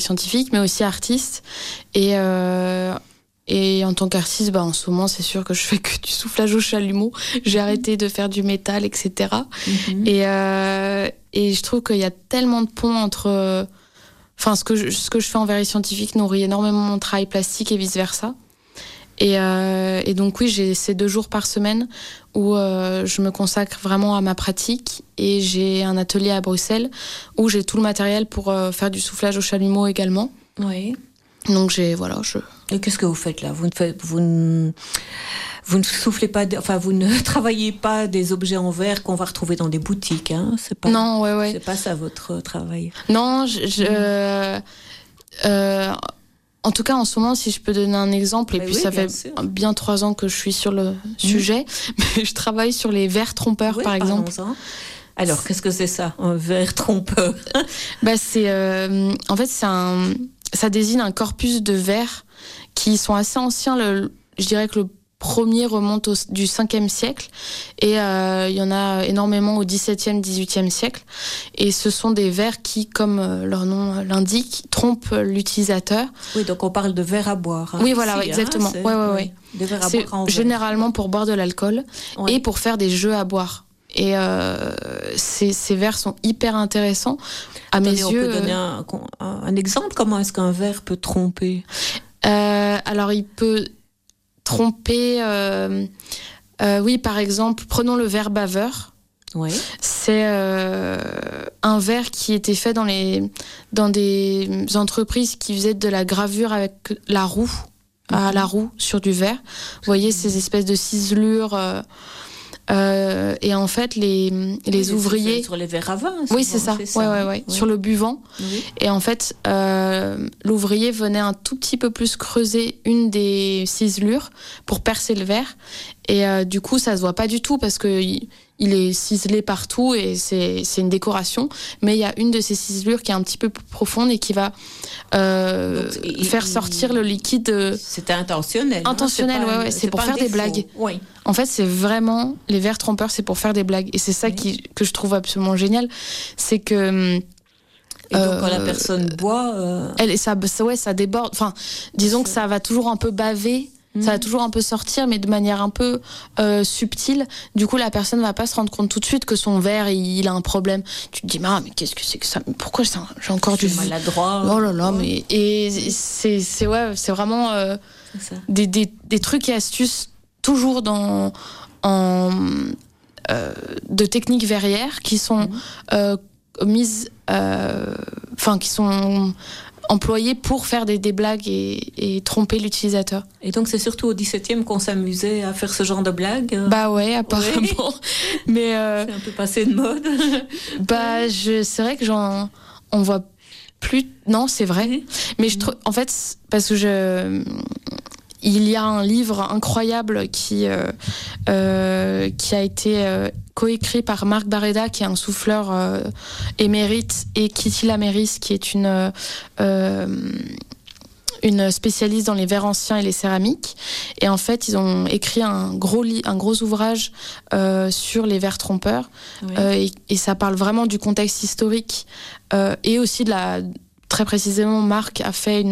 scientifique, mais aussi artiste. Et en tant qu'artiste, en ce moment, c'est sûr que je fais que du soufflage au chalumeau. J'ai arrêté de faire du métal, etc. Et je trouve qu'il y a tellement de ponts entre... ce que je fais en verre scientifique nourrit énormément mon travail plastique et vice-versa. Et donc oui, j'ai ces 2 jours par semaine où je me consacre vraiment à ma pratique, et j'ai un atelier à Bruxelles où j'ai tout le matériel pour faire du soufflage au chalumeau également. Oui. Donc Et qu'est-ce que vous faites là ? Vous ne soufflez pas, vous ne travaillez pas des objets en verre qu'on va retrouver dans des boutiques, hein ? C'est pas, non, ouais. C'est pas ça votre travail. Non, en tout cas, en ce moment, si je peux donner un exemple, et puis ça fait bien 3 ans que je suis sur le sujet, mais je travaille sur les verres trompeurs, par exemple. Alors, qu'est-ce que c'est ça, un verre trompeur ? Ça désigne un corpus de verres qui sont assez anciens. Je dirais que le premier remonte du 5e siècle, et il y en a énormément au 17e, 18e siècle. Et ce sont des verres qui, comme leur nom l'indique, trompent l'utilisateur. Oui, donc on parle de verres à boire. Oui, voilà, exactement. Ouais. Des verres à c'est boire en verre. Généralement pour boire de l'alcool et pour faire des jeux à boire. Et ces verres sont hyper intéressants à mes yeux. On peut donner un exemple. Comment est-ce qu'un verre peut tromper ? Alors, il peut tromper... oui, par exemple, prenons le verre baveur. Oui. C'est un verre qui était fait dans des entreprises qui faisaient de la gravure avec la roue, à la roue sur du verre. Vous voyez ces espèces de ciselures... et en fait, les ouvriers... Sur les verres à vin. Oui, c'est ça. Ouais. Sur le buvant. Oui. Et en fait, l'ouvrier venait un tout petit peu plus creuser une des ciselures pour percer le verre. Et du coup, ça se voit pas du tout parce que il est ciselé partout et c'est une décoration. Mais il y a une de ces ciselures qui est un petit peu plus profonde et qui va faire sortir le liquide. C'était intentionnel. Intentionnel, c'est pour faire des blagues. Oui. En fait, c'est vraiment... Les verres trompeurs, c'est pour faire des blagues. Et c'est ça que je trouve absolument génial. C'est que... Et donc, quand la personne boit... ça déborde. Enfin, disons que ça va toujours un peu baver. Ça va toujours un peu sortir, mais de manière un peu subtile. Du coup, la personne va pas se rendre compte tout de suite que son verre, il a un problème. Tu te dis, mais qu'est-ce que c'est que ça ? Pourquoi j'ai encore du... maladroit. Oh là là, mais... Et c'est vraiment des trucs et astuces toujours de techniques verrières qui sont qui sont employés pour faire des blagues et tromper l'utilisateur. Et donc c'est surtout au 17e qu'on s'amusait à faire ce genre de blagues. Bah ouais, apparemment. Oui. Mais c'est un peu passé de mode. C'est vrai que on voit plus. Non, c'est vrai. Mais en fait, parce que il y a un livre incroyable qui a été coécrit par Marc Barreda, qui est un souffleur émérite, et Kitty Laméris, qui est une spécialiste dans les verres anciens et les céramiques. Et en fait, ils ont écrit un gros ouvrage sur les verres trompeurs. Oui. Et ça parle vraiment du contexte historique et aussi très précisément, Marc a fait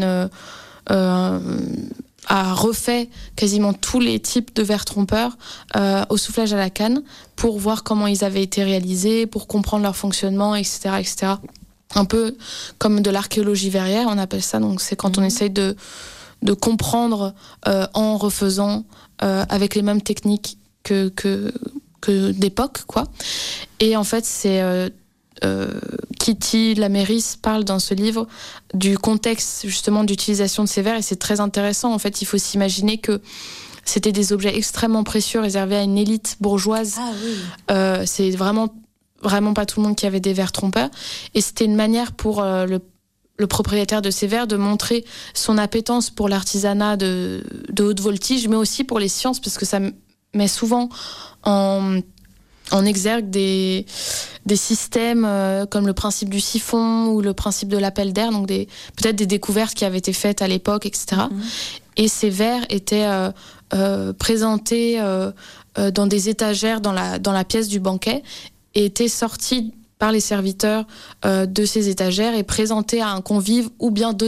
a refait quasiment tous les types de verres trompeurs au soufflage à la canne pour voir comment ils avaient été réalisés, pour comprendre leur fonctionnement, etc., etc. Un peu comme de l'archéologie verrière, on appelle ça. Donc c'est quand on essaye de comprendre en refaisant avec les mêmes techniques que d'époque, quoi. Et en fait, c'est Kitty Laméris parle dans ce livre du contexte justement d'utilisation de ces verres, et c'est très intéressant. En fait, il faut s'imaginer que c'était des objets extrêmement précieux réservés à une élite bourgeoise. Ah oui. C'est vraiment pas tout le monde qui avait des verres trompeurs, et c'était une manière pour le propriétaire de ces verres de montrer son appétence pour l'artisanat de haute voltige, mais aussi pour les sciences, parce que ça met souvent en exergue des systèmes comme le principe du siphon ou le principe de l'appel d'air, donc peut-être des découvertes qui avaient été faites à l'époque, etc. Et ces verres étaient présentés dans des étagères dans la pièce du banquet, et étaient sortis par les serviteurs de ces étagères et présentées à un convive ou bien